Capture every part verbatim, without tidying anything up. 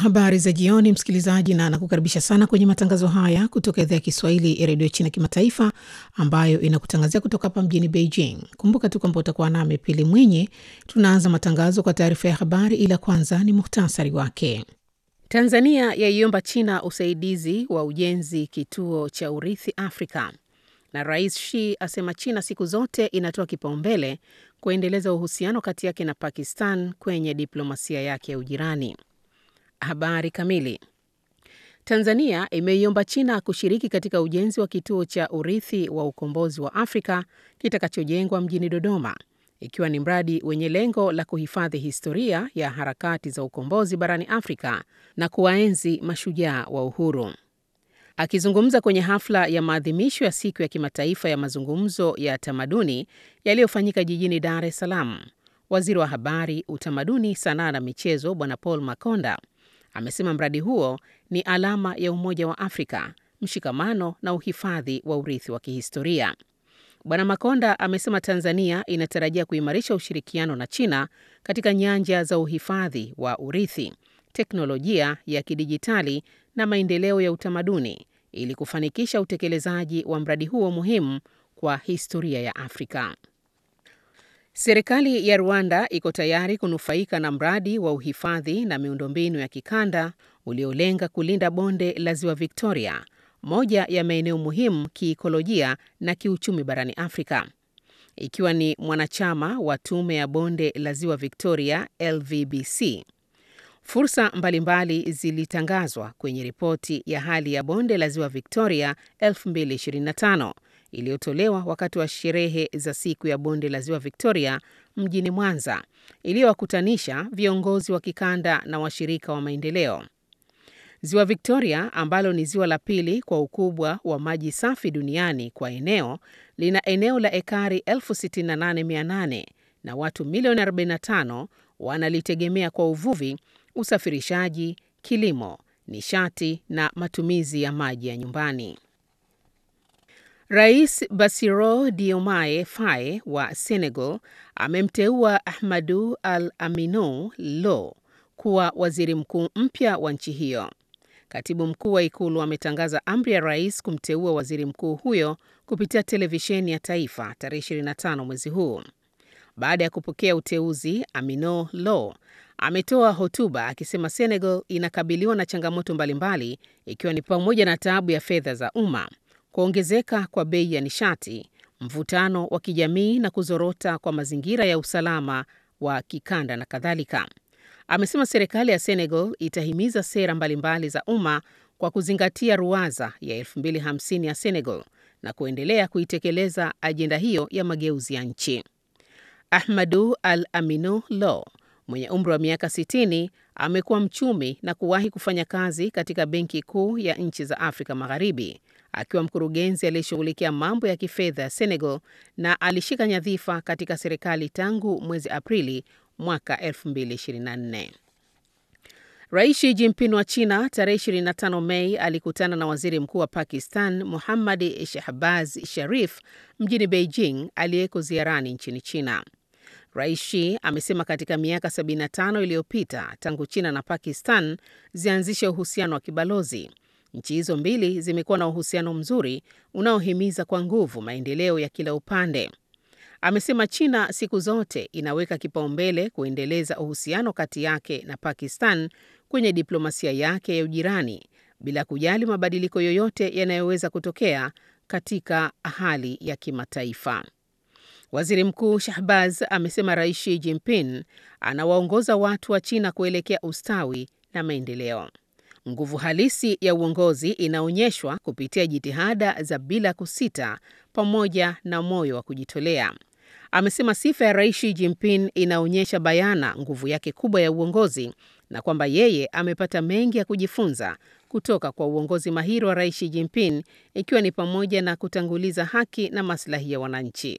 Habari za jioni msikilizaji, na nakukaribisha sana kwenye matangazo haya kutoka idhaa ya Kiswahili ya redio China Kimataifa ambayo inakutangazia kutoka hapa mjini Beijing. Kumbuka tu kwamba utakuwa nami Pili Mwinyi. Tunaanza matangazo kwa taarifa ya habari, ila kwanza ni muhtasari wake. Tanzania yaiomba China usaidizi wa ujenzi kituo cha urithi Afrika. Na Rais Xi asema China siku zote inatoa kipaumbele kuendeleza uhusiano kati yake na Pakistan kwenye diplomasia yake ya ujirani. Habari kamili. Tanzania imeiomba China kushiriki katika ujenzi wa kituo cha urithi wa ukombozi wa Afrika kitakachojengwa mjini Dodoma, ikiwa ni mradi wenye lengo la kuhifadhi historia ya harakati za ukombozi barani Afrika na kuwaenzi mashujaa wa uhuru. Akizungumza kwenye hafla ya maadhimisho ya siku ya kimataifa ya mazungumzo ya tamaduni yaliyofanyika jijini Dar es Salaam, Waziri wa Habari, Utamaduni, Sanaa na Michezo Bwana Paul Makonda amesema mradi huo ni alama ya umoja wa Afrika, mshikamano na uhifadhi wa urithi wa kihistoria. Bwana Makonda amesema Tanzania inatarajia kuimarisha ushirikiano na China katika nyanja za uhifadhi wa urithi, teknolojia ya kidijitali na maendeleo ya utamaduni ili kufanikisha utekelezaji wa mradi huo muhimu kwa historia ya Afrika. Serikali ya Rwanda iko tayari kunufaika na mradi wa uhifadhi na miundombinu ya kikanda uliolenga kulinda bonde la Ziwa Victoria, moja ya maeneo muhimu kiikolojia na kiuchumi barani Afrika. Ikiwa ni mwanachama wa tume ya bonde la Ziwa Victoria L V B C. Fursa mbalimbali zilitangazwa kwenye ripoti ya hali ya bonde la Ziwa Victoria elfu mbili ishirini na tano iliyotolewa wakati wa sherehe za siku ya bonde la Ziwa Victoria mjini Mwanza, iliyowakutanisha viongozi wa kikanda na washirika wa maendeleo. Ziwa Victoria, ambalo ni ziwa la pili kwa ukubwa wa maji safi duniani kwa eneo, lina eneo la ekari elfu sitini na nane mia nane na watu milioni arobaini na tano wanalitegemea kwa uvuvi, usafirishaji, kilimo, nishati na matumizi ya maji ya nyumbani. Rais Bassirou Diomaye Faye wa Senegal amemteua Ahmadou Al-Aminou Lo kuwa waziri mkuu mpya wa nchi hiyo. Katibu mkuu wa ikulu ametangaza amri ya rais kumteua waziri mkuu huyo kupitia televisheni ya taifa tarehe ishirini na tano mwezi huu. Baada ya kupokea uteuzi, Aminou Lo ametoa hotuba akisema Senegal inakabiliwa na changamoto mbalimbali, ikiwa ni pamoja na taabu ya fedha za umma, kuongezeka kwa bei ya nishati, mvutano wa kijamii na kuzorota kwa mazingira ya usalama wa kikanda na kadhalika. Amesema serikali ya Senegal itahimiza sera mbalimbali za umma kwa kuzingatia ruwaza ya elfu mbili hamsini ya Senegal na kuendelea kuitekeleza ajenda hiyo ya mageuzi ya nchi. Ahmadou Al-Aminou Lo mwenye umri wa miaka sitini amekuwa mchumi na kuwahi kufanya kazi katika Benki Kuu ya Nchi za Afrika Magharibi, akiwa mkurugenzi aliyeshughulikia mambo ya kifedha ya Senegal, na alishika nyadhifa katika serikali tangu mwezi Aprili mwaka elfu mbili ishirini na nne. Rais Xi Jinping wa China tarehe ishirini na tano Mei alikutana na waziri mkuu wa Pakistan Muhammad Shehbaz Sharif mjini Beijing, aliyeko ziarani nchini China. Rais Xi amesema katika miaka sabini na tano iliyopita tangu China na Pakistan zianzishe uhusiano wa kibalozi, nchi hizo mbili zimekuwa na uhusiano mzuri unaohimiza kwa nguvu maendeleo ya kila upande. Amesema China siku zote inaweka kipaumbele kuendeleza uhusiano kati yake na Pakistan kwenye diplomasia yake ya ujirani, bila kujali mabadiliko yoyote yanayoweza kutokea katika hali ya kimataifa. Waziri Mkuu Shehbaz amesema Rais Xi Jinping anawaongoza watu wa China kuelekea ustawi na maendeleo. Nguvu halisi ya uongozi inaonyeshwa kupitia jitihada za bila kusita pamoja na moyo wa kujitolea. Amesema sifa ya Rais Xi Jinping inaonyesha bayana nguvu yake kubwa ya uongozi na kwamba yeye amepata mengi ya kujifunza kutoka kwa uongozi mahiri wa Rais Xi Jinping, ikiwa ni pamoja na kutanguliza haki na maslahi ya wananchi.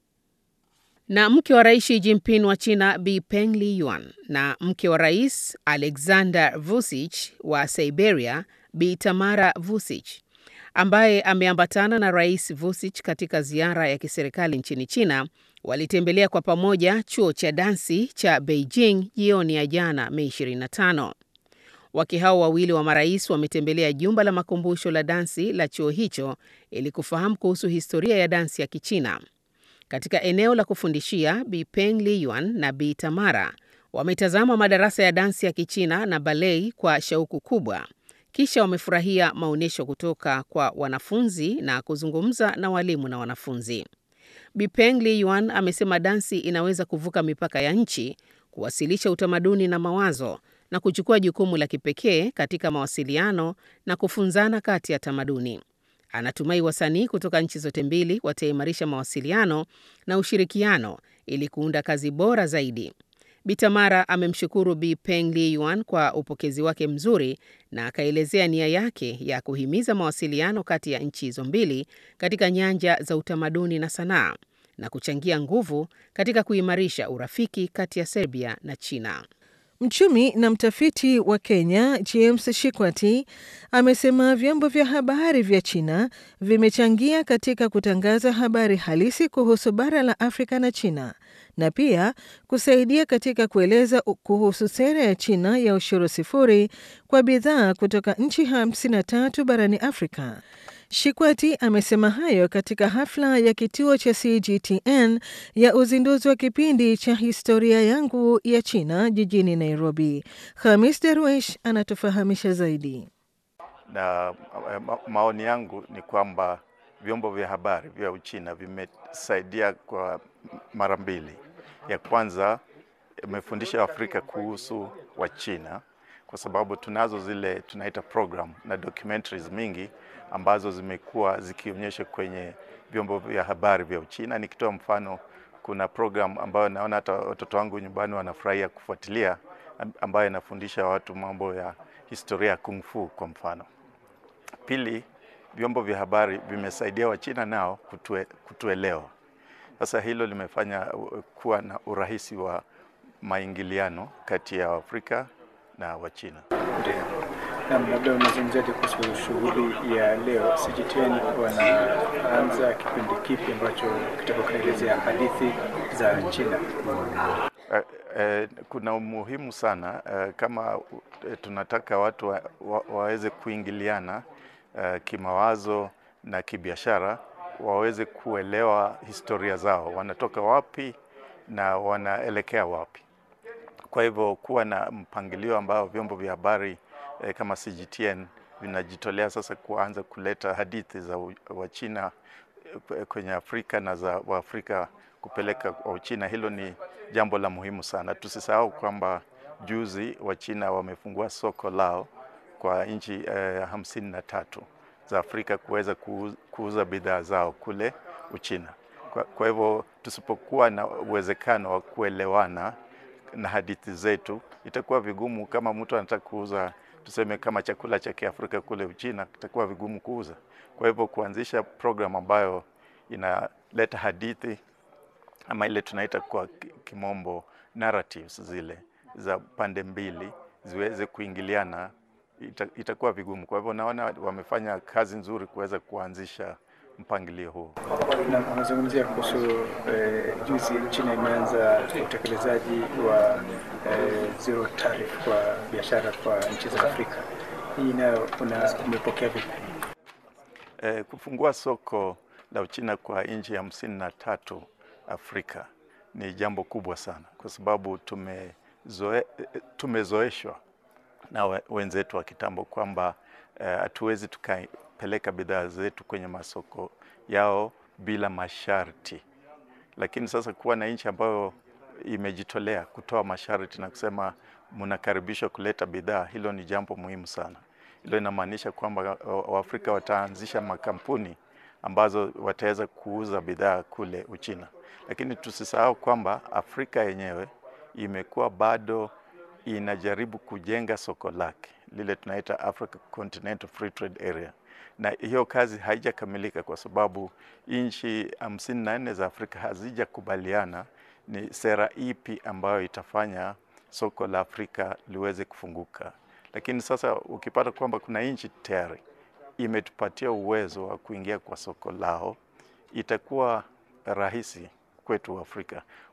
Na mke wa Rais Xi Jinping wa China Bi Peng Liyuan na mke wa Rais Alexander Vucic wa Siberia Bi Tamara Vucic, ambaye ameambatana na Rais Vucic katika ziara ya kiserikali nchini China, walitembelea kwa pamoja chuo cha dansi cha Beijing jioni ya jana Mei ishirini na tano. Wake hao wawili wa marais wametembelea jumba la makumbusho la dansi la chuo hicho ili kufahamu kuhusu historia ya dansi ya Kichina. Katika eneo la kufundishia, Bi Peng Liyuan na Bi Tamara wametazama madarasa ya dansi ya Kichina na balei kwa shauku kubwa. Kisha wamefurahia maonyesho kutoka kwa wanafunzi na kuzungumza na walimu na wanafunzi. Bi Peng Liyuan amesema dansi inaweza kuvuka mipaka ya nchi, kuwasilisha utamaduni na mawazo na kuchukua jukumu la kipekee katika mawasiliano na kufunzana kati ya tamaduni. Anatumai wasanii kutoka nchi zote mbili wataimarisha mawasiliano na ushirikiano ili kuunda kazi bora zaidi. Bi Tamara amemshukuru Bi Peng Liyuan kwa upokezi wake mzuri na akaelezea nia yake ya kuhimiza mawasiliano kati ya nchi hizo mbili katika nyanja za utamaduni na sanaa na kuchangia nguvu katika kuimarisha urafiki kati ya Serbia na China. Mchumi na mtafiti wa Kenya, James Shikwati, amesema vyombo vya habari vya China vimechangia katika kutangaza habari halisi kuhusu bara la Afrika na China, na pia kusaidia katika kueleza kuhusu sera ya China ya ushuru sifuri kwa bidhaa kutoka nchi hamsini na tatu barani Afrika. Shikwati amesema hayo katika hafla ya kituo cha C G T N ya uzinduzi wa kipindi cha historia yangu ya China jijini Nairobi. Khamis Darwish anatufahamisha zaidi. Na ma maoni yangu ni kwamba vyombo vya habari vya Uchina vimesaidia kwa mara mbili. Ya kwanza, imefundisha Afrika kuhusu wa China kwa sababu tunazo zile tunaita program na documentaries mingi ambazo zimekuwa zikionyesha kwenye vyombo vya habari vya Uchina. Nikitoa mfano, kuna program ambayo naona hata watoto wangu nyumbani wanafurahia kufuatilia, ambayo inafundisha watu mambo ya historia ya Kung Fu kwa mfano. Pili, vyombo vya habari vimesaidia wa China nao kutue, kutuelewa. Sasa hilo limefanya kuwa na urahisi wa maingiliano kati ya Afrika na wa China. Na labda unazungumziaje kuhusu shughuli ya leo? C G T N wanaanza kipindi kipi ambacho kitakuelezea hadithi za China? Uh, uh, kuna umuhimu sana uh, kama uh, tunataka watu wa, wa, waweze kuingiliana uh, kimawazo na kibiashara, waweze kuelewa historia zao, wanatoka wapi na wanaelekea wapi. Kwa hivyo kuwa na mpangilio ambao vyombo vya habari eh, kama C G T N vinajitolea sasa kuanza kuleta hadithi za wa China kwenye Afrika na za wa Afrika kupeleka kwa China, hilo ni jambo la muhimu sana. Tusisahau kwamba juzi wa China wamefungua soko lao kwa nchi eh, hamsini na tatu za Afrika kuweza kuuza bidhaa zao kule Uchina. Kwa, kwa hivyo tusipokuwa na uwezekano wa kuelewana na hadithi zetu, itakuwa vigumu. Kama mtu anataka kuuza tuseme kama chakula cha Kiafrika kule Uchina, itakuwa vigumu kuuza. Kwa hivyo kuanzisha program ambayo inaleta hadithi ama ile tunaita kwa kimombo narratives, zile za pande mbili ziweze kuingiliana, itakuwa vigumu. Kwa hivyo naona wamefanya kazi nzuri kuweza kuanzisha mpangilio huu. Na unazungumzia kuhusu eh, juzi China imeanza utekelezaji wa eh, zero tariff kwa biashara kwa nchi za Afrika. Hii nayo umepokea vipi? Eh, kufungua soko la Uchina kwa nchi hamsini na tatu Afrika ni jambo kubwa sana, kwa sababu tumezoe, tumezoeshwa na wenzetu wa kitambo kwamba hatuwezi uh, tukapeleka bidhaa zetu kwenye masoko yao bila masharti. Lakini sasa kuwa na nchi ambayo imejitolea kutoa masharti na kusema mnakaribishwa kuleta bidhaa, hilo ni jambo muhimu sana. Hilo inamaanisha kwamba Waafrika wataanzisha makampuni ambazo wataweza kuuza bidhaa kule Uchina. Lakini tusisahau kwamba Afrika yenyewe imekuwa bado inajaribu kujenga soko lake, lile tunaita Africa Continental Free Trade Area. Na hiyo kazi haijakamilika kwa sababu nchi hamsini na nne za Afrika hazijakubaliana ni sera ipi ambayo itafanya soko la Afrika liweze kufunguka. Lakini sasa ukipata kwamba kuna nchi tayari imetupatia uwezo wa kuingia kwa soko lao, itakuwa rahisi kwetu Afrika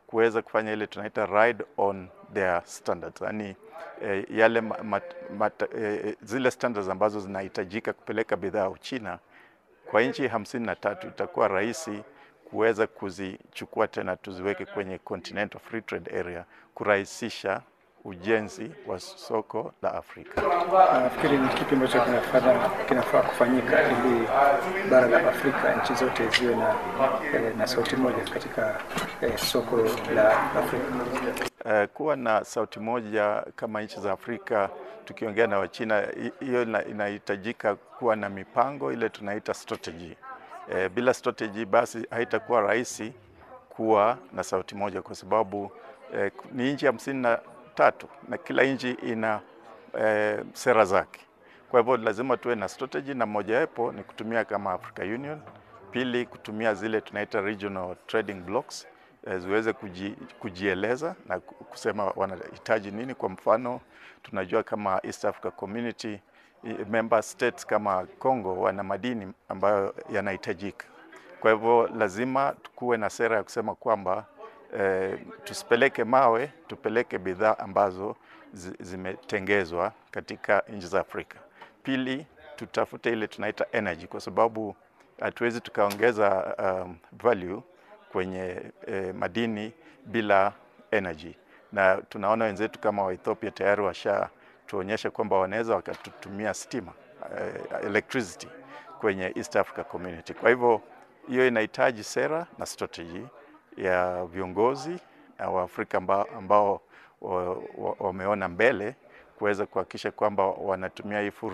kuweza kufanya ile tunaita ride on their standards, yani eh, yale mat, mat, eh, zile standards ambazo zinahitajika kupeleka bidhaa Uchina kwa nchi hamsini na tatu itakuwa rahisi kuweza kuzichukua tena tuziweke kwenye Continental Free Trade Area, kurahisisha ujenzi wa soko la Afrika. Nafikiri ni kipi ambacho kinafaa kinafaa kufanyika ili bara la Afrika, nchi zote ziwe na, eh, na sauti moja katika eh, soko la Afrika? Uh, kuwa na sauti moja kama nchi za Afrika, tukiongea na Wachina, hiyo inahitajika kuwa na mipango ile tunaita strategy. Uh, bila strategy basi haitakuwa rahisi kuwa na sauti moja, kwa sababu uh, ni nchi hamsini na tatu na kila nchi ina uh, sera zake. Kwa hivyo lazima tuwe na strategy, na mojawapo ni kutumia kama Africa Union, pili kutumia zile tunaita regional trading blocks ziweze kuji, kujieleza na kusema wanahitaji nini. Kwa mfano, tunajua kama East Africa Community member states kama Congo wana madini ambayo yanahitajika. Kwa hivyo lazima tukuwe na sera ya kusema kwamba eh, tusipeleke mawe, tupeleke bidhaa ambazo zimetengezwa katika nchi za Afrika. Pili, tutafute ile tunaita energy, kwa sababu hatuwezi tukaongeza um, value kwenye eh, madini bila energy, na tunaona wenzetu kama wa Ethiopia tayari washa tuonyesha kwamba wanaweza wakatutumia stima, eh, electricity kwenye East Africa Community. Kwa hivyo hiyo inahitaji sera na strategy ya viongozi wa Afrika ambao, ambao wameona mbele kuweza kuhakikisha kwamba wanatumia hii fursa